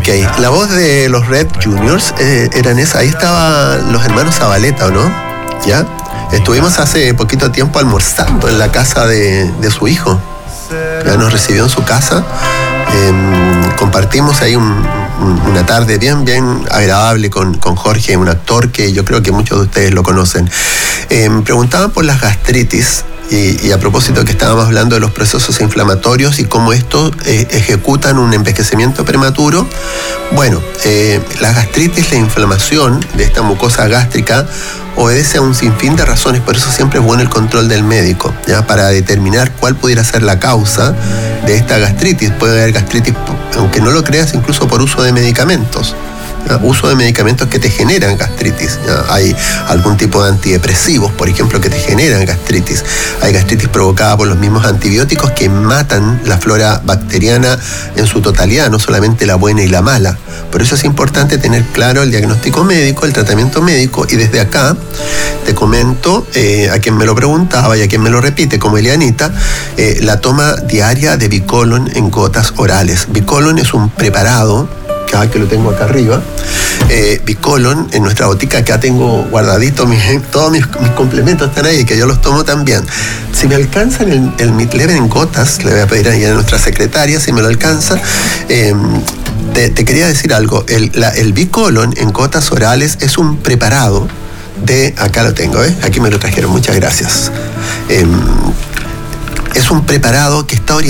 Ok, la voz de los Red Juniors eran esa. Ahí estaban los hermanos Zabaleta, ¿o no? ¿Ya? Estuvimos hace poquito tiempo almorzando en la casa de su hijo. Ya nos recibió en su casa. Compartimos ahí una tarde bien agradable con Jorge, un actor que yo creo que muchos de ustedes lo conocen. Preguntaban por las gastritis. Y a propósito que estábamos hablando de los procesos inflamatorios y cómo estos ejecutan un envejecimiento prematuro, bueno, la gastritis, la inflamación de esta mucosa gástrica obedece a un sinfín de razones, por eso siempre es bueno el control del médico, ¿ya? Para determinar cuál pudiera ser la causa de esta gastritis. Puede haber gastritis, aunque no lo creas, incluso por uso de medicamentos. Uso de medicamentos que te generan gastritis. Hay algún tipo de antidepresivos, por ejemplo, que te generan gastritis. Hay gastritis provocada por los mismos antibióticos que matan la flora bacteriana en su totalidad, no solamente la buena y la mala. Por eso es importante tener claro el diagnóstico médico, el tratamiento médico, y desde acá te comento, a quien me lo preguntaba y a quien me lo repite, como Elianita, la toma diaria de Bicolon en gotas orales. Bicolon es un preparado, que lo tengo acá arriba. Bicolon, en nuestra botica acá tengo guardadito todos mis complementos están ahí, que yo los tomo también. Si me alcanzan el Midleven en gotas, le voy a pedir a nuestra secretaria si me lo alcanza. Te quería decir algo. El Bicolon en gotas orales es un preparado de, acá lo tengo, aquí me lo trajeron, muchas gracias. Es un preparado que está orientado